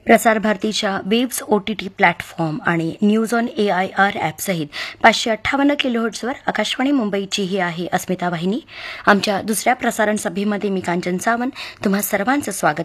प्रसार भारतीच्या waves OTT platform आणि न्यूज ऑन AIR ॲपसहित 558 किलोहर्ट्झवर आकाशवाणी मुंबईची ही आहे अस्मिता वाहिनी. आमच्या दुसऱ्या प्रसारण सभेमध्ये मी कांचन सावंत तुम्हा सर्वांचं स्वागत